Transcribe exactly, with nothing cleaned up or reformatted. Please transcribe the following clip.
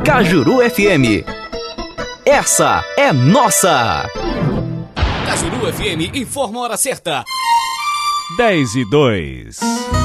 Cajuru F M. Essa é nossa. Cajuru F M informa a hora certa. dez e dois.